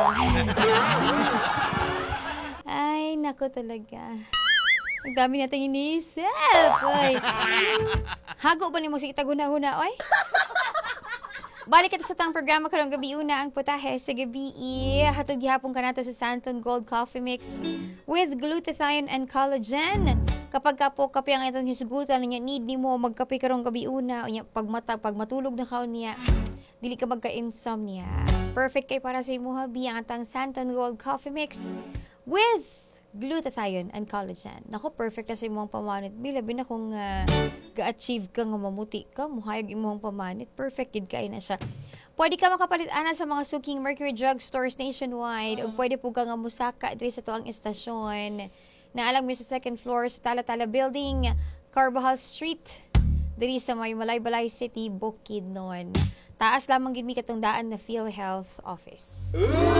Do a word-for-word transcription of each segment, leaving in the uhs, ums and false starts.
Ay, naku talaga. Ang dami natin iniisip. Ay. Hago ba ni mo si itaguna-huna, oy? Balik kita sa tang programa karong gabi una ang putahe sa gabi. Hatod gihapon ka nato sa Santon Gold Coffee Mix with glutathione and collagen. Kapag kapo kape ang itong hisgutan niya, need ni mo magkape karong gabi una. Unya, pag, mata, pag matulog na ka niya, dili ka magka-insomnia. Perfect kay para sa imo habi ang atang Santon Gold Coffee Mix with glutathione and collagen. Nako, perfect na sa imong pamanit. Bilabi na kung uh, ga-achieve ka nga mamuti ka, muhayag imong pamanit. Perfect yun kayo na siya. Pwede ka makapalit ana sa mga suking Mercury Drug Stores nationwide o pwede po ka nga musaka diri sa tuang istasyon. Naalang mo sa second floor sa Tala-Tala Building, Carbajal Street, diri sa may Malaybalay City, Bukidnon. Taas lamang gid mi katong daan na PhilHealth Office.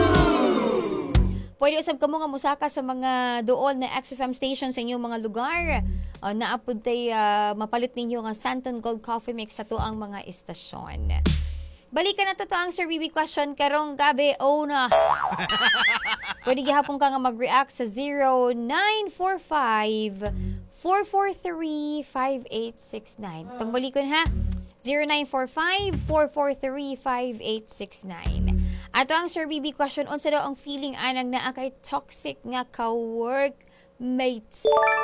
Pwede usab kamo nga musaka sa mga dool na X F M station sa inyong mga lugar. Uh, naapod tay uh, mapalit ninyo nga Santon Gold Coffee Mix sa tuang mga istasyon. Balikan na to ang Sir B B question karong gabi. Oh na. Pwede gihapon ka nga mag-react sa zero nine four five, four four three, five eight six nine. Tong balikon ha. zero nine four five, four four three, five eight six nine. Ato ang Sir B B question, unsa daw ang feeling anang naa kay toxic nga ka-workmates?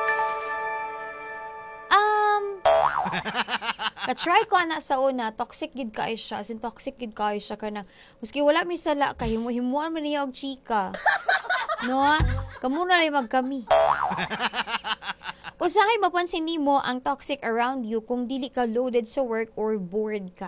Um, ka-try ko ana sa una, toxic gid kaayo siya, as in toxic gid kaayo siya kanang maski wala mi sala kay himo-himuan man niya og chika. No? Kamo na lang magkami. Usahay mapansin nimo ang toxic around you kung dili ka loaded sa work or bored ka.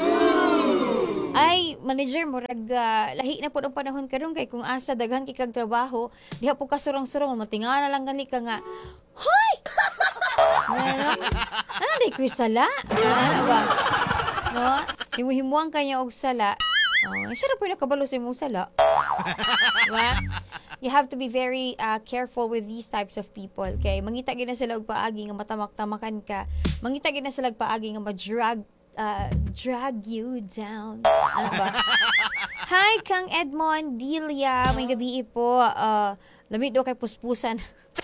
Ay, manager mo rag uh, lahi na po ang panahon karon kay kung asa daghan kay kag trabaho, diha po ka surong-surong matingala lang gani ka nga. Hoy! Ano? Ano di ko sala? Ano ba? No? Himu-himuan kanya og sala. Oh, siya ra po nakabalo sa imong sala. Diba? You have to be very uh, careful with these types of people. Okay? Mangita gid na sila og paagi nga matamak-tamakan ka. Mangita gid na sila og paagi nga ma-drag uh, drag you down. Ano ba? Hi, Kang Edmond Delia. May gabi po. Uh, lamig daw kay puspusan.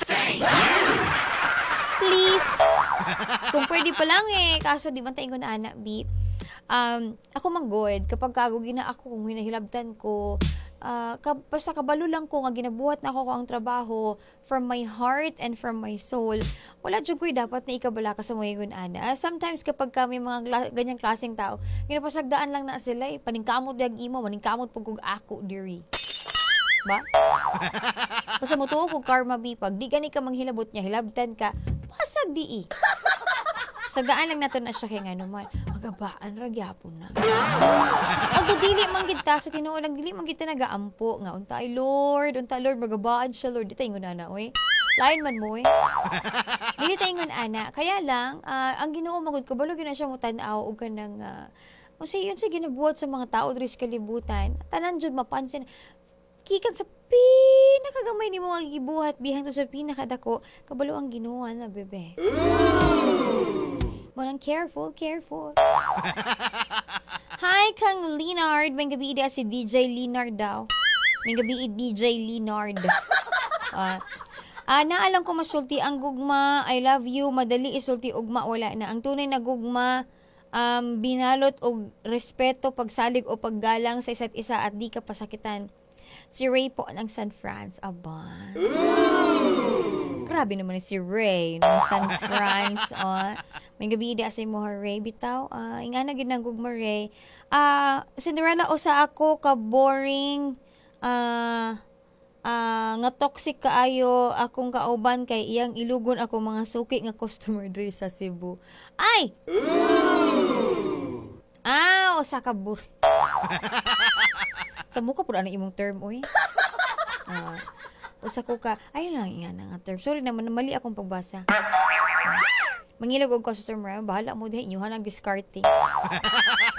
Please. Kung pwede pa lang eh. Kaso di man tayo na anak, B. Um, ako manggod. Kapag kago gina ako, kung hinahilabtan ko, Uh, ka, basta kabalo lang ko nga ginabuhat na ako ko ang trabaho from my heart and from my soul. Wala dyan ko'y dapat na ikabala ka sa mga yun, ana. Sometimes kapag kami mga gla- ganyang klaseng tao, ginapasagdaan lang na sila eh. Paningkamot yung imo, maningkamot pag kong ako, diri. Ba? Basta mo tuo kong karma bi, pag di gani ka manghilabot niya, hilabtan ka, pasag di eh. Sagdaan lang natin na siya kay nga naman. Magabaan, ragyapon na. Ang dili manggid ta sa tinuod lang dili manggid ta nagaampo nga untay Lord, untay Lord magabaan siya Lord. Di tayo na oy. Lain man mo eh. Dili tayo ana. Kaya lang uh, ang Ginoo magud kabalo gyud na siya mo tan-aw og kanang uh, kasi yun sa ginabuhat sa mga tao diri sa kalibutan. Tanan jud mapansin kikan sa pinakagamay ni mo nga gibuhat bihang to sa pinakadako kabalo ang Ginoo na bebe. Manang careful, careful. Hi, Kang Leonard. May gabi ida si D J Leonard daw. May gabi D J Leonard. Ah, uh, naalang ko masulti ang gugma. I love you. Madali isulti ugma. Wala na. Ang tunay na gugma, um, binalot og respeto, pagsalig o paggalang sa isa't isa at di ka pasakitan. Si Ray po ng San Franz. Aba. Grabe naman si Ray ng San Franz. Oh. May gabi ida sa imo Ray bitaw. Uh, ingana gid nang gugma Ray. Ah, uh, Cinderella o sa ako ka boring ah uh, uh, nga toxic kaayo akong kauban kay iyang ilugon ako mga suki nga customer diri sa Cebu. Ay. Ah, o sa ka boring. Sa muka pud ana imong term oy. Ah. Uh, usa ko ka ay lang ingana nga term. Sorry naman mali akong pagbasa. Mangilog og customer, bahala mo diha inyuhan ang discarding.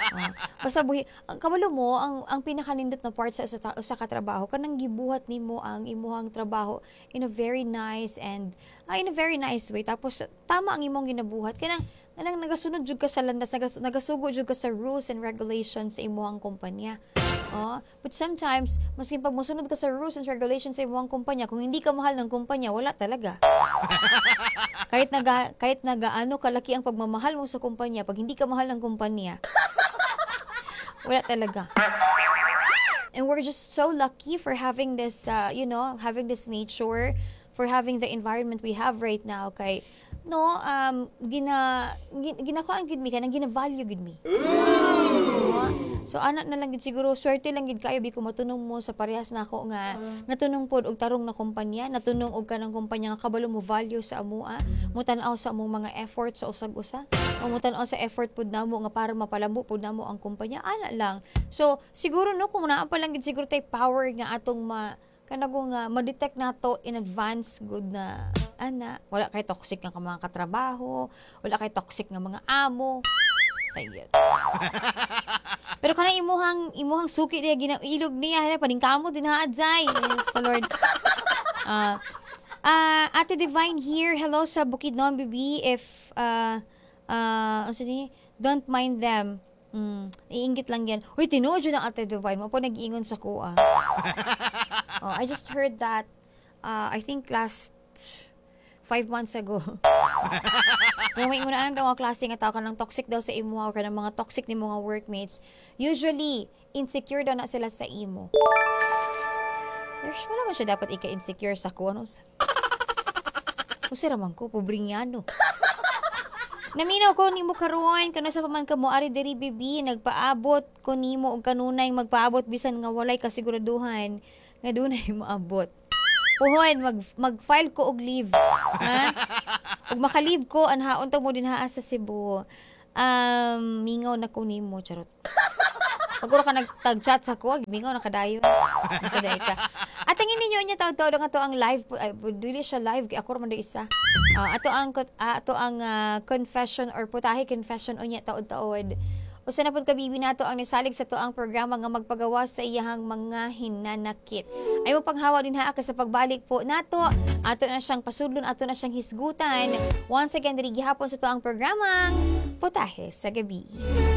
Oh, basta buhi ang kabalo mo ang ang pinakanindot na part sa usa ta usa ka trabaho kanang gibuhat nimo ang imuhang trabaho in a very nice and ah, in a very nice way tapos tama ang imong ginabuhat kanang kanang nagasunod jud ka sa landas nagas, nagasugo jud ka sa rules and regulations sa imuhang kumpanya. Oh, but sometimes maski pag mosunod ka sa rules and regulations sa imuhang kumpanya kung hindi ka mahal ng kumpanya wala talaga. Kahit naga kahit nagaano kalaki ang pagmamahal mo sa kumpanya pag hindi ka mahal ng kumpanya wala talaga. And we're just so lucky for having this, uh, you know, having this nature, for having the environment we have right now. Kay, no, um, gina, gina, ginakuan gid mi, kanang gina-value gid mi. No? So, anak na lang gid siguro, swerte lang gid kayo, bi ko matunong mo sa parehas na ako nga, natunong pod og tarong na kumpanya, natunong og kanang kumpanya nga kabalo mo value sa amua, mutanaw sa among mga effort sa usag-usa, o mutanaw sa effort pod namo nga para mapalambo pod namo ang kumpanya, ana lang. So, siguro no, kung naa pa lang gid siguro tay power nga atong ma, kanago nga, ma-detect nato in advance good na, ana, wala kay toxic nga mga katrabaho, wala kay toxic nga mga amo, ayun. Pero kana imuhang imuhang suki diya ginailog niya paningkamo din ha adzay. Yes, Lord. Ah, uh, Ate Divine here. Hello sa Bukidnon B B. If uh uh ano ni? Don't mind them. Mm, iinggit lang yan. Uy, tinuod yun ang Ate Divine mo po nag-iingon sa kuha. Oh, I just heard that uh I think last five months ago. Kung may unaan daw ang klase nga tao ka ng toxic daw sa imo o ka ng mga toxic ni mga workmates, usually, insecure daw na sila sa imo. There's wala man siya dapat ika-insecure sa ko. Ano? Kasi raman ko, pobrinyano. Naminaw ko nimo karon kano sa paman ka mo ari diri bibi nagpaabot ko nimo og kanunay magpaabot bisan nga walay kasiguraduhan nga dunay maabot. Puhon, mag, mag-file ko og leave. Ha? Ug maka-leave ko, anhaon to mo din haa sa Cebu. Um, mingaw na ko nimo, charot. Pag ka nagtag-chat sa ko, mingaw na kadayon. Sa dahi ka. At ang ininyo niya, taod-taod nga to ang live, ay, dili siya live, kaya ako naman isa. Uh, ato ang, uh, ato ang uh, confession or putahe confession o niya, taod-taod. Usa na pud kabibi nato ang nisalig sa toang programa nga magpagawas sa iyahang mga hinanakit. Ay mo panghawa din haa ka sa pagbalik po nato. Ato na siyang pasudlon, ato na siyang hisgutan. Once again diri gihapon sa toang programang Putahe sa Gabi.